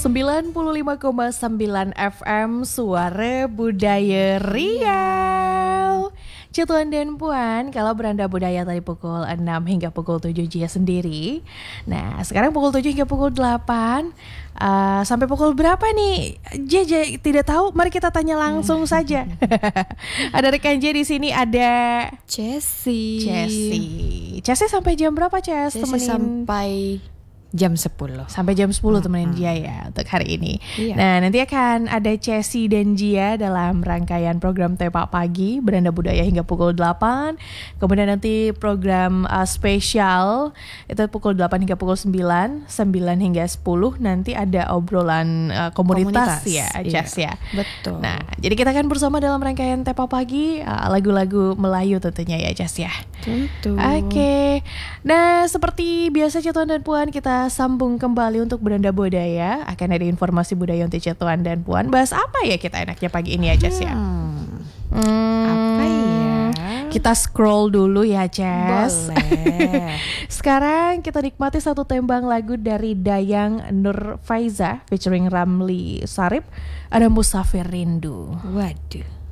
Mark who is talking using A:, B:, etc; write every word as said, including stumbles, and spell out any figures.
A: sembilan puluh lima koma sembilan F M Suara Budaya Riau. Tuan dan Puan, kalau Beranda Budaya tadi pukul enam hingga pukul tujuh Jia sendiri. Nah, sekarang pukul tujuh hingga pukul delapan. Uh, sampai pukul berapa nih? J, tidak tahu. Mari kita tanya langsung saja. Ada rekan J di sini, ada
B: Cesi.
A: Cesi. Cesi sampai jam berapa, Ces?
B: Cesi
A: Temenin
B: sampai jam sepuluh.
A: Sampai jam sepuluh
B: Hmm,
A: temenin
B: hmm.
A: Jia ya untuk hari ini.
B: Iya.
A: Nah, nanti akan ada Cesi dan Jia dalam rangkaian program Tepak Pagi Beranda Budaya hingga pukul delapan. Kemudian nanti program uh, spesial itu pukul delapan hingga pukul sembilan, sembilan hingga sepuluh nanti ada obrolan uh, komunitas,
B: Komunitas,
A: ya,
B: iya.
A: Jas ya.
B: Betul.
A: Nah, jadi kita akan bersama dalam rangkaian Tepak Pagi uh, lagu-lagu Melayu tentunya ya, Jas ya.
B: Tentu.
A: Oke, nah seperti biasa Tuan dan Puan, kita sambung kembali untuk Beranda Budaya. Akan ada informasi budaya untuk Tuan dan Puan. Bahas apa ya kita enaknya pagi ini ya, Jess ya?
B: Hmm.
A: Hmm,
B: Apa ya?
A: Kita scroll dulu ya, Jess.
B: Boleh.
A: Sekarang kita nikmati satu tembang lagu dari Dayang Nur Faiza featuring Ramli Sarip. Ada Musafir Rindu.
B: Waduh.